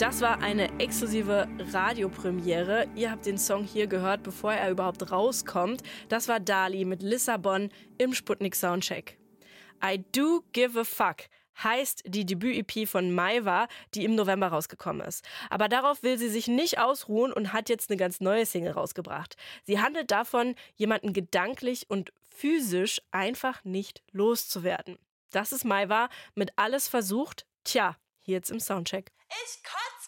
Das war eine exklusive Radiopremiere. Ihr habt den Song hier gehört, bevor er überhaupt rauskommt. Das war Dali mit Lissabon im Sputnik Soundcheck. I Do Give a Fuck heißt die Debüt-EP von Maiva, die im November rausgekommen ist. Aber darauf will sie sich nicht ausruhen und hat jetzt eine ganz neue Single rausgebracht. Sie handelt davon, jemanden gedanklich und physisch einfach nicht loszuwerden. Das ist Maiva mit Alles versucht. Tja, hier jetzt im Soundcheck. Ich kotze!